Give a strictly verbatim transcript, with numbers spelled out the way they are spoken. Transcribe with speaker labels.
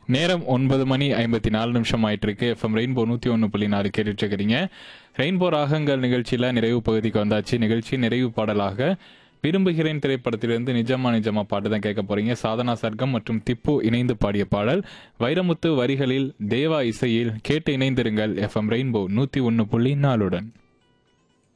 Speaker 1: நேரம் ஒன்பது மணி ஐம்பத்தி நாலு நிமிஷம் ஆயிட்டு இருக்கு. எஃப்எம் ரெயின்போ நூற்றி ஒன்று புள்ளி நாலு கேட்டுட்டு இருக்கிறீங்க. ரெயின்போ ராகங்கள் நிகழ்ச்சியில் நிறைவு பகுதிக்கு வந்தாச்சு. நிகழ்ச்சி நிறைவு பாடலாக விரும்புகிறேன் திரைப்படத்திலிருந்து நிஜமா நிஜமா பாட்டு தான் கேட்க போறீங்க. சாதனா சர்க்கம் மற்றும் திப்பு இணைந்து பாடிய பாடல். வைரமுத்து வரிகளில், தேவா இசையில். கேட்டு இணைந்திருங்கள் எஃப்எம் ரெயின்போ நூற்றி ஒன்று புள்ளி நாலுடன்.